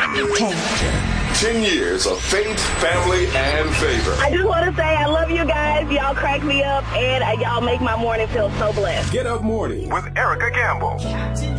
FM. 10 years of faith, family, and favor. I just want to say I love you guys. Y'all crack me up, and y'all make my morning feel so blessed. Get Up Morning with Erica Campbell.